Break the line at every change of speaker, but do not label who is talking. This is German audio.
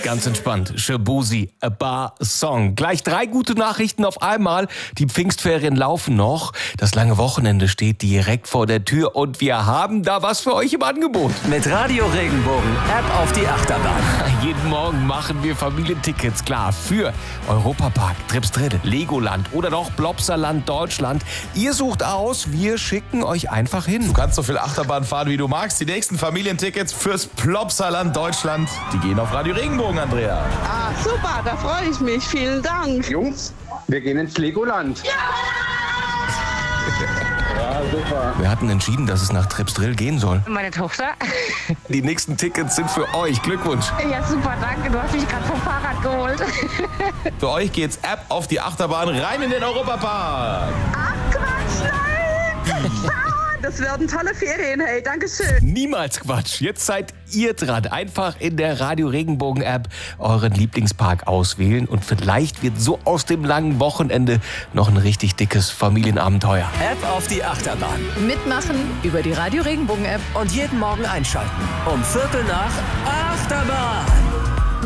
Ganz entspannt. Shaboozey, A Bar Song. Gleich 3 gute Nachrichten auf einmal. Die Pfingstferien laufen noch. Das lange Wochenende steht direkt vor der Tür und wir haben da was für euch im Angebot.
Mit Radio Regenbogen App auf die Achterbahn.
Jeden Morgen machen wir Familientickets klar für Europapark, Tripsdrill, Legoland oder doch Plopsaland Deutschland. Ihr sucht aus, wir schicken euch einfach hin.
Du kannst so viel Achterbahn fahren, wie du magst. Die nächsten Familientickets fürs Plopsaland Deutschland, die gehen auf Radio Regenbogen, Andrea.
Ah, super, da freue ich mich. Vielen Dank.
Jungs, wir gehen ins Legoland. Ja, super.
Wir hatten entschieden, dass es nach Tripsdrill gehen soll.
Meine Tochter.
Die nächsten Tickets sind für euch. Glückwunsch.
Ja, super, danke. Du hast mich gerade vom Fahrrad geholt.
Für euch geht's App auf die Achterbahn rein in den Europapark.
Ach, Quatsch, nein. Das werden tolle Ferien, hey, danke schön.
Niemals Quatsch. Jetzt seid ihr dran. Einfach in der Radio Regenbogen App euren Lieblingspark auswählen und vielleicht wird so aus dem langen Wochenende noch ein richtig dickes Familienabenteuer.
App auf die Achterbahn.
Mitmachen über die Radio Regenbogen App.
Und jeden Morgen einschalten. Um 7:45 Achterbahn.